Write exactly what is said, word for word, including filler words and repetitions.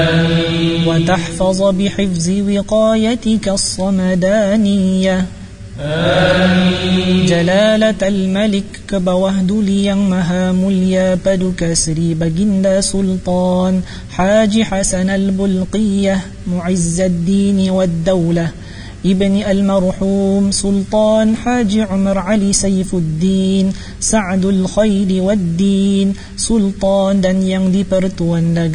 وتحفظ بحفظ وقايتك الصمدانية. جلالة الملك كبوهدلي yang maha mulia paduka Sri Baginda Sultan Haji Hasan al-Bulqiyah Mu'izzaddin wad-Daulah Ibni al-Marhum Sultan Haji Umar Ali Saifuddin Sa'dul Khairi wad-Din Sultan dan yang dipertuan